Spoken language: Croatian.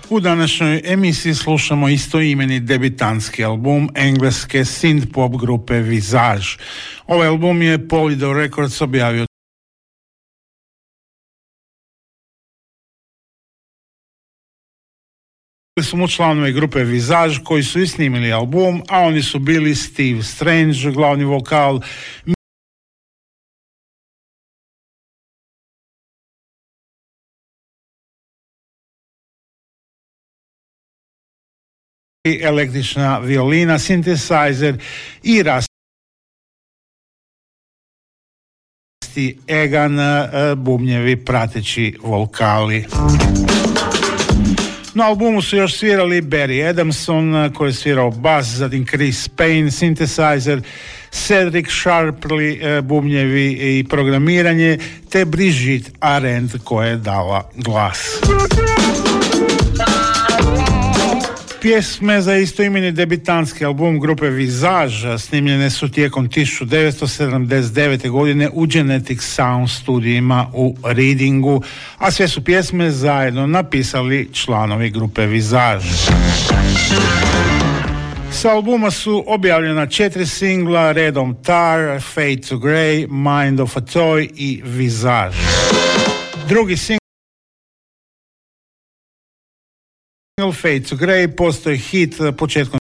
U današnjoj emisiji slušamo istoimeni debitantski album engleske synth-pop grupe Visage. Ovaj album je Polydor Records objavio su mu članovi grupe Visage koji su i snimili album, a oni su bili Steve Strange, glavni vokal, električna violina, synthesizer i Rusty Egan, bubnjevi prateći vokali. Na albumu su još svirali Barry Adamson koji je svirao bas, zatim Chris Payne, synthesizer, Cedric Sharpley, bubnjevi i programiranje, te Brigitte Arendt koja je dala glas. Pjesme za istoimeni debitantski album grupe Visage snimljene su tijekom 1979. godine u Genetic Sound studijima u Readingu, a sve su pjesme zajedno napisali članovi grupe Visage. Sa albuma su objavljena 4 singla redom Tar, Fade to Grey, Mind of a Toy i Visage. Drugi singl Fade to Grey postoji hit početkom